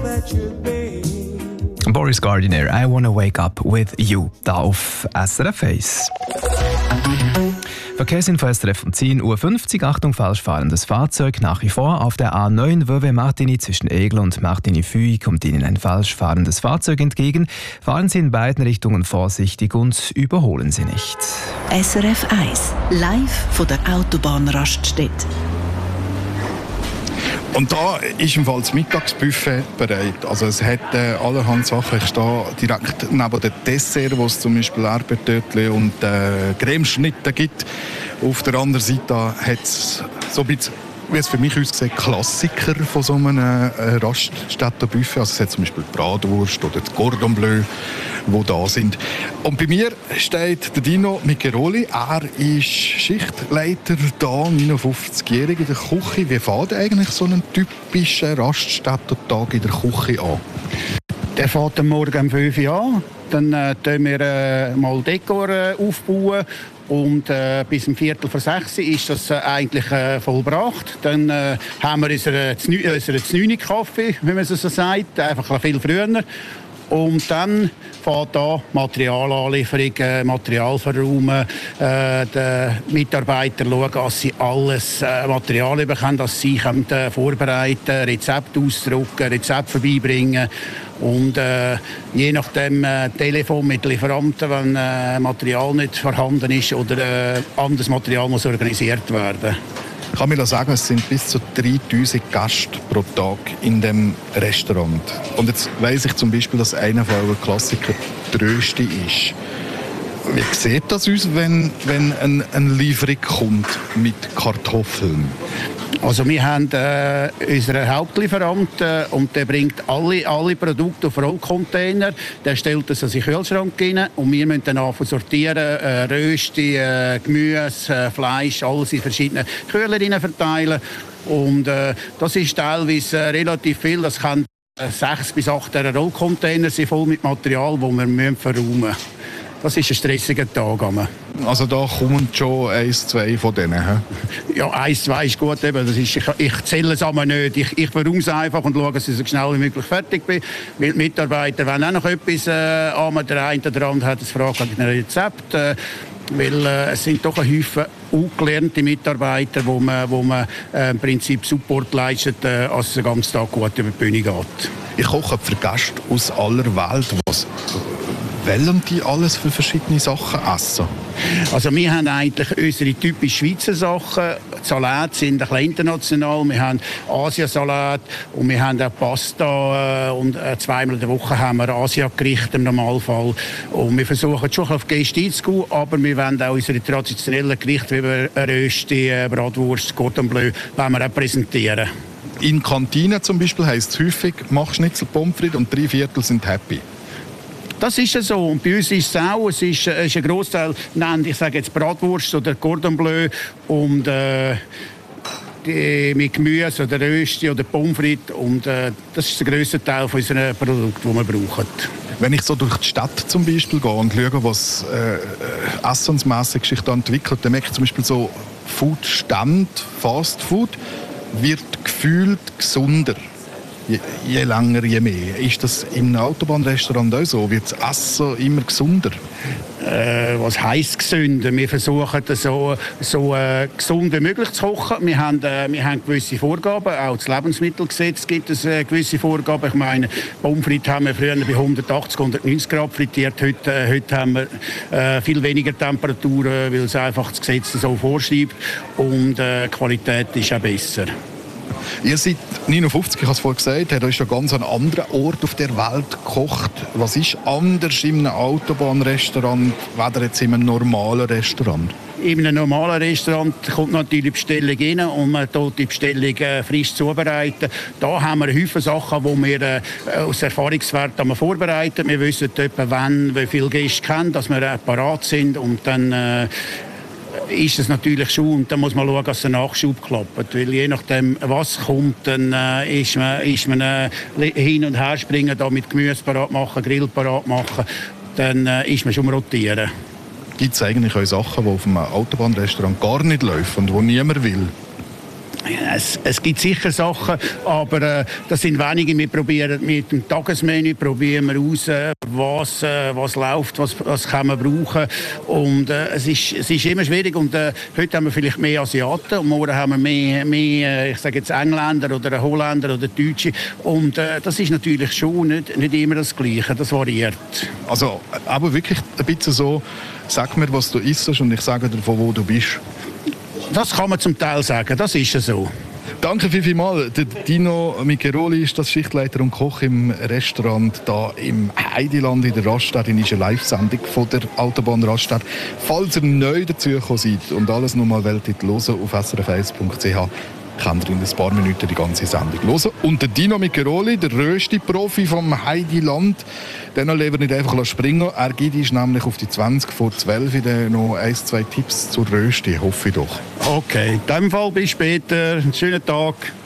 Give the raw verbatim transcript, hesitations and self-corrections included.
Boris Gardiner, I Wanna Wake Up With You, da auf S R F eins. Verkehrsinfo S R F um zehn Uhr fünfzig. Achtung, falsch fahrendes Fahrzeug. Nach wie vor auf der A neun Vevey-Martigny zwischen Egl und Martigny-Fuy kommt Ihnen ein falsch fahrendes Fahrzeug entgegen. Fahren Sie in beiden Richtungen vorsichtig und überholen Sie nicht. S R F eins, live von der Autobahnraststätte. Und da ist im Fall das Mittagsbuffet bereit. Also es hat äh, allerhand Sachen. Ich stehe direkt neben dem Dessert, wo es zum Beispiel Erdbeertörtchen und äh, Cremeschnitte gibt. Auf der anderen Seite hat es so ein bisschen, wie es für mich aussieht, Klassiker von so einem äh, Raststättenbuffet. Also es hat zum Beispiel die Bratwurst oder die Cordon Bleu, die da sind. Und bei mir steht der Dino Miccheroli. Er ist Schichtleiter da, neunundfünfzigjährig in der Küche. Wie fängt eigentlich so ein typischer Raststättentag in der Küche an? Der fängt am Morgen um fünf Uhr an. Dann äh, tun wir äh, mal Dekor äh, aufbauen. Und äh, bis um Viertel vor sechs ist das äh, eigentlich äh, vollbracht. Dann äh, haben wir unseren Znüni-Kaffee, wie man es so sagt, einfach viel früher. Und dann fängt da Materialanlieferung, äh, Material verräumen, äh, die Mitarbeiter schauen, dass sie alles äh, Material bekommen, dass sie können, äh, vorbereiten, Rezepte ausdrucken, Rezepte vorbeibringen. Und äh, je nachdem äh, Telefon mit Lieferanten, wenn äh, Material nicht vorhanden ist oder äh, anderes Material muss organisiert werden. Ich kann mir sagen, es sind bis zu dreitausend Gäste pro Tag in dem Restaurant. Und jetzt weiss ich zum Beispiel, dass einer von euren Klassiker die Rösti ist. Wie sieht das aus, wenn, wenn ein, eine Lieferung kommt mit Kartoffeln? Also wir haben äh, unseren Hauptlieferant äh, und der bringt alle, alle Produkte auf Rollcontainer. Der stellt das in den Kühlschrank rein und wir müssen dann anfangen sortieren, äh, Rösti, äh, Gemüse, äh, Fleisch, alles in verschiedenen Kühler verteilen. Und äh, das ist teilweise äh, relativ viel. Das kann äh, sechs bis acht Rollcontainer sein, voll mit Material, das wir müssen verräumen müssen. Das ist ein stressiger Tag. Also da kommen schon eins, zwei von denen? He? Ja, eins, zwei ist gut. Eben. Das ist, ich, ich zähle es aber nicht. Ich, ich verräume es einfach und schaue, dass ich so schnell wie möglich fertig bin. Weil die Mitarbeiter wollen auch noch etwas äh, an. Der eine oder andere hat eine Frage nach einem Rezept. Äh, weil äh, es sind doch ein Haufen ungelernte Mitarbeiter, wo man, wo man äh, im Prinzip Support leistet, äh, als es den ganzen Tag gut über die Bühne geht. Ich koche für Gäste aus aller Welt. Was wollen die alles für verschiedene Sachen essen? Also wir haben eigentlich unsere typisch Schweizer Sachen. Die Salate sind ein bisschen international. Wir haben Asiasalat und wir haben auch Pasta. Und zweimal in der Woche haben wir Asiagerichte im Normalfall. Und wir versuchen schon auf Gäste einzugehen, aber wir wollen auch unsere traditionellen Gerichte wie Rösti, Bratwurst, Cordon Bleu wollen wir auch präsentieren. In Kantinen zum Beispiel heisst es häufig, mach Schnitzel Pommes frites und drei Viertel sind happy. Das ist ja so. Und bei uns ist es auch. Es ist, äh, ist ein Grossteil, nennt, ich sage jetzt Bratwurst oder Cordon Bleu und äh, die, mit Gemüse oder Rösti oder Pommes frites. Und äh, das ist der grösste Teil von unseren Produkten, die wir brauchen. Wenn ich so durch die Stadt zum Beispiel gehe und schaue, was äh, essensmässig sich da entwickelt, dann merke ich zum Beispiel so Foodstand, Fast Food, wird gefühlt gesunder. Je, je länger, je mehr. Ist das im Autobahnrestaurant auch so? Wird das Essen immer gesunder? Äh, was heisst gesünder? Wir versuchen so, so äh, gesund wie möglich zu kochen. Wir haben, äh, wir haben gewisse Vorgaben. Auch das Lebensmittelgesetz gibt es äh, gewisse Vorgaben. Ich meine, Pommes frites haben wir früher bei hundertachtzig, hundertneunzig Grad frittiert. Heute, äh, heute haben wir äh, viel weniger Temperaturen, weil es einfach das Gesetz so vorschreibt. Und äh, die Qualität ist auch besser. Ihr seid neunundfünfzig, ich habe es vorhin gesagt, habt euch an ganz einem anderen Ort auf der Welt gekocht. Was ist anders in einem Autobahnrestaurant, weder jetzt in einem normalen Restaurant? In einem normalen Restaurant kommt natürlich die Bestellung rein und man tut die Bestellung äh, frisch zubereiten. Da haben wir Haufen Sachen, die wir äh, aus Erfahrungswert vorbereiten. Wir wissen etwa, wann, wie viele Gäste kennen, dass wir äh, parat sind und dann äh, ist es natürlich schon und dann muss man schauen, dass der Nachschub klappt, weil je nachdem was kommt, dann äh, ist man, ist man äh, hin und her springen, da mit Gemüse parat machen, Grill parat machen, dann äh, ist man schon rotieren. Gibt es eigentlich auch Sachen, die auf einem Autobahnrestaurant gar nicht laufen und die niemand will? Es, es gibt sicher Sachen, aber äh, das sind wenige. Wir probieren mit dem Tagesmenü probieren wir aus, äh, was, äh, was läuft, was, was kann man brauchen. Und äh, es, ist, es ist immer schwierig. Und äh, heute haben wir vielleicht mehr Asiaten und morgen haben wir mehr, mehr äh, ich sage jetzt Engländer oder Holländer oder Deutsche. Und äh, das ist natürlich schon nicht, nicht immer das Gleiche. Das variiert. Also, aber wirklich ein bisschen so, sag mir, was du isst und ich sage dir, von wo du bist. Das kann man zum Teil sagen, das ist ja so. Danke vielmals. Der Dino Micheroli ist das Schichtleiter und Koch im Restaurant da im Heidiland in der Raststadt. Das ist eine Live-Sendung von der Autobahn Raststadt. Falls ihr neu dazugekommen seid und alles nochmal hören wollt, auf s r f eins punkt c h, könnt ihr in ein paar Minuten die ganze Sendung hören. Und der Dino Micheroli, der Rösti-Profi vom Heidiland, den lassen wir nicht einfach springen. Er gibt uns nämlich auf die zwanzig vor zwölf noch ein, zwei Tipps zur Rösti, hoffe ich doch. Okay, in diesem Fall bis später. Einen schönen Tag.